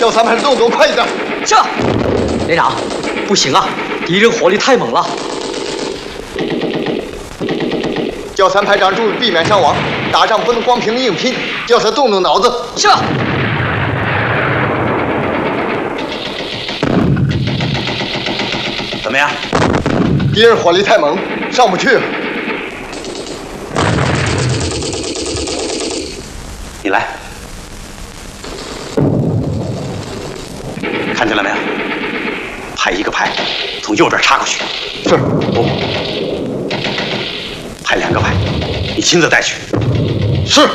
叫三排动作快一点。 是。连长，不行啊，敌人火力太猛了。 叫三排长注意避免伤亡，打仗不能光凭硬拼，叫他动动脑子。 是。 怎么样？ 敌人火力太猛，上不去。 你来，看见了没有？派一个排从右边插过去。 是。 不，派2个排，你亲自带去。 是。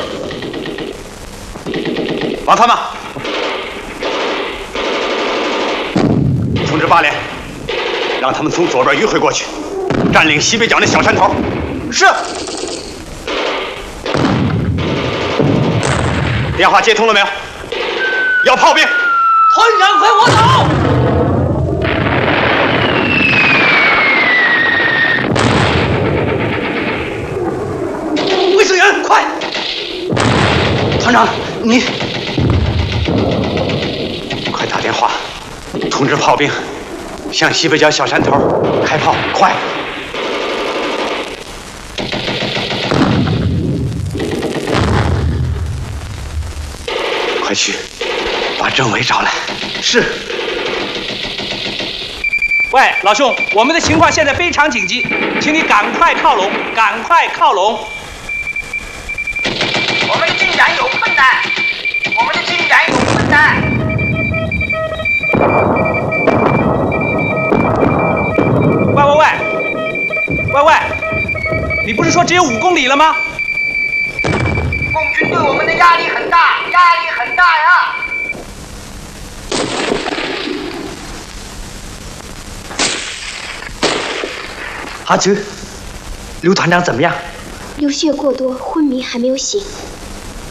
王参谋，通知8连，让他们从左边迂回过去，占领西北角那小山头。 是。 电话接通了没有？要炮兵！ 团长，快我走！卫生员，快！团长，你快打电话，通知炮兵向西北角小山头开炮，快！快去，把政委找来。 是。 喂，老兄，我们的情况现在非常紧急，请你赶快靠拢，赶快靠拢。 我们的进展有困难，我们的进展有困难。 喂，你不是说只有5公里了吗？ 共军对我们的压力很大，压力很大呀！ 阿菊，刘团长怎么样？ 流血过多，昏迷，还没有醒。